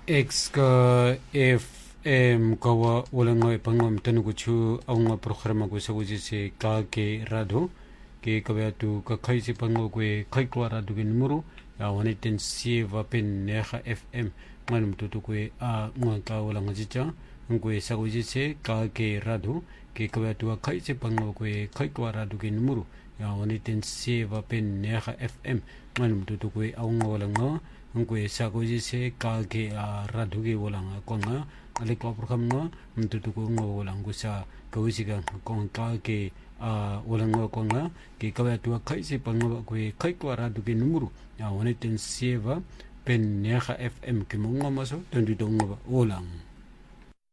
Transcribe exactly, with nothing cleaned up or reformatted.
X ka F M kawa walang pangam tanuguchu ang programa ko sa kuji si ka ke rado ke kabayatu ka kai si pango ko kai kwa rado ke numero ya wanitin si va pen neha F M manum tutu ko a ngwa ka walang jicha ngwe sa kuji si ka ke rado ke kabayatu kai si pango ko kai kwa rado ke numero ya wanitin si va pen neha F M manum tutu ko a ngwa walang no ngwe sa ko jise ka ke a radu ke walang ko nga ale ko program no mtutu ko ngo walang ko sa ko wisiga ko ka ke a walang ko nga ke ka ba tu kai se pang ko kai ko radu ke numero ya woni ten seva pen neha F M ke mo ngo maso tendu do ngo walang